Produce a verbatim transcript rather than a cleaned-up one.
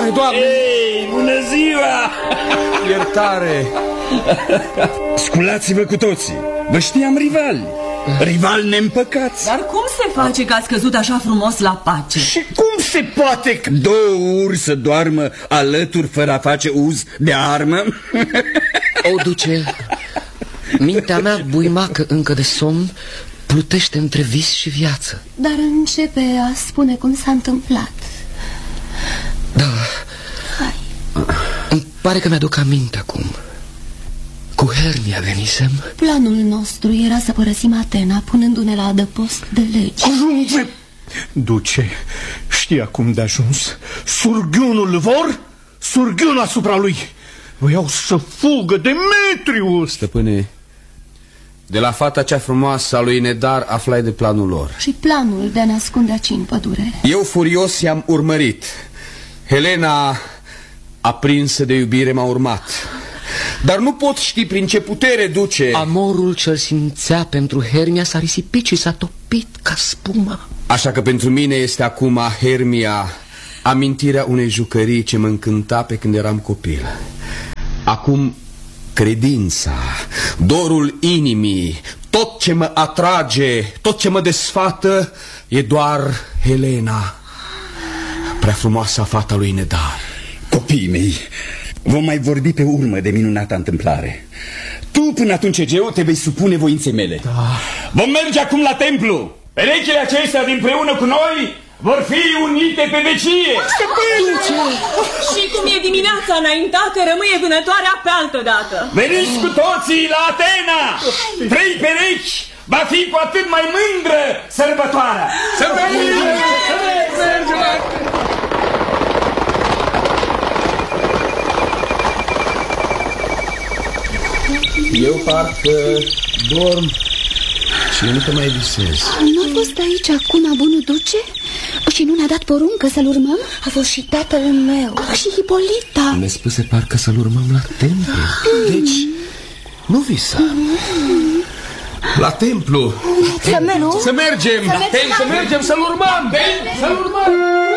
Iertare, Doamne! Ei, bună ziua! Iertare! Sculați-vă cu toții! Vă știam rivali! Rivali neîmpăcați! Dar cum se face că ați căzut așa frumos la pace? Și cum se poate că două uri să doarmă alături fără a face uz de armă? O, duce, mintea mea buimacă încă de somn plutește între vis și viață. Dar începe a spune cum s-a întâmplat. Da. Hai. Îmi pare că mi-aduc aminte acum. Cu Hermia venisem. Planul nostru era să părăsim Atena, punându-ne la adăpost de legi. Ajunge! Duce, știi acum de ajuns. Surghiunul vor, surghiun asupra lui. Voiau să fugă Demetrius. Stăpâne, de la fata cea frumoasă a lui Nedar aflai de planul lor. Și planul de a ne ascunde aici în pădure. Eu furios i-am urmărit. Helena, aprinsă de iubire, m-a urmat. Dar nu pot ști prin ce putere, duce. Amorul ce-l simțea pentru Hermia s-a risipit și s-a topit ca spuma. Așa că pentru mine este acum Hermia amintirea unei jucării ce mă încânta pe când eram copil. Acum credința, dorul inimii, tot ce mă atrage, tot ce mă desfată e doar Helena, prea frumoasa fata lui Nedar. Copiii mei, vom mai vorbi pe urmă de minunata întâmplare. Tu până atunci, Egeu, te vei supune voinței mele. Da. Vom merge acum la templu. Perechile acestea dinpreună cu noi vor fi unite pe vecie. Și cum e dimineața înaintată, rămâie vânătoarea pe altă dată. Veniți cu toții la Atena. Trei perechi, va fi cu atât mai mândră sărbătoarea. Să mergem! Să mergem! Eu parcă dorm și nu te mai visez. Nu a fost aici acum bunul duce? Și nu ne-a dat poruncă să-l urmăm? A fost și tatăl meu și Hipolita. Ne spuse parcă să-l urmăm la templu. Deci, nu visa. La templu. Să mergem, Să mergem, să mergem, să-l urmăm. Să-l urmăm.